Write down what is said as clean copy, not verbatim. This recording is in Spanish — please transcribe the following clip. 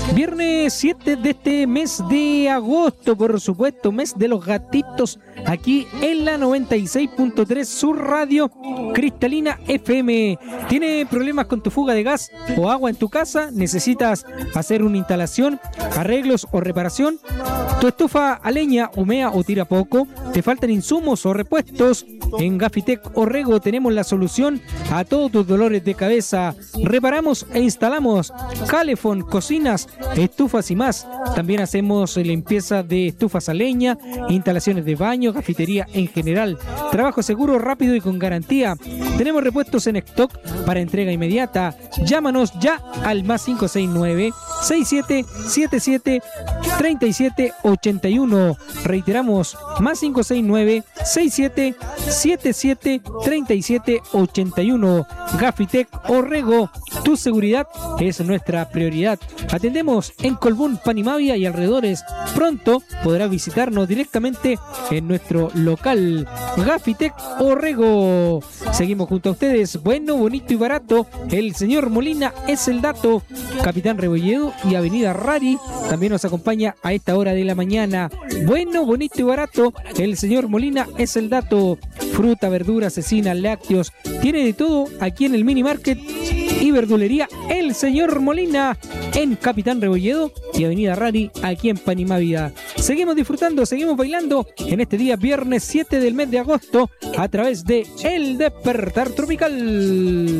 Viernes 7 de este mes de agosto, por supuesto, mes de los gatitos, aquí en la 96.3 Sur Radio Cristalina FM. ¿Tiene problemas con tu fuga de gas o agua en tu casa? ¿Necesitas hacer una instalación, arreglos o reparación? ¿Tu estufa a leña humea o tira poco? ¿Te faltan insumos o repuestos? En Gafitec Orrego tenemos la solución a todos tus dolores de cabeza. Reparamos e instalamos calefón, cocinas, estufas y más. También hacemos limpieza de estufas a leña, instalaciones de baño, cafetería en general. Trabajo seguro, rápido y con garantía. Tenemos repuestos en stock para entrega inmediata. Llámanos ya al más 569-6777-3781. Reiteramos, más 569-6777-3781. Gafitec Orrego, tu seguridad es nuestra prioridad. Atendemos en Colbún, Panimavia y alrededores. Pronto podrás visitarnos directamente en nuestro local. Gafitec Orrego. Seguimos junto a ustedes. Bueno, bonito y barato. El señor Molina es el dato. Capitán Rebolledo y Avenida Rari también nos acompaña a esta hora de la mañana. Bueno, bonito y barato. El señor Molina es el dato. Fruta, verdura, cecina, lácteos. Tiene de todo aquí en el mini market y verdulería El Señor Molina en Capitán Rebolledo y Avenida Rari aquí en Panimávida. Seguimos disfrutando, seguimos bailando en este día viernes 7 del mes de agosto a través de El Despertar Tropical.